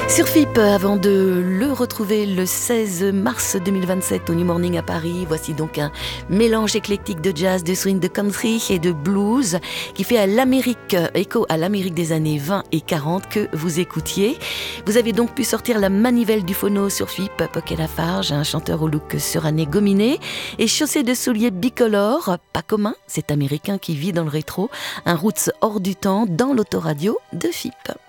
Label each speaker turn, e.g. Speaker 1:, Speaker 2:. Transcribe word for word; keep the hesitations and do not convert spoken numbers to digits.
Speaker 1: Sur F I P, avant de le retrouver le seize mars deux mille vingt-sept au New Morning à Paris, voici donc un mélange éclectique de jazz, de swing, de country et de blues qui fait à l'Amérique, écho à l'Amérique des années vingt et quarante que vous écoutiez. Vous avez donc pu sortir la manivelle du phono sur F I P, Pocket Lafarge, un chanteur au look suranné gominé et chaussé de souliers bicolores, pas commun, cet Américain qui vit dans le rétro, un roots hors du temps dans l'autoradio de F I P.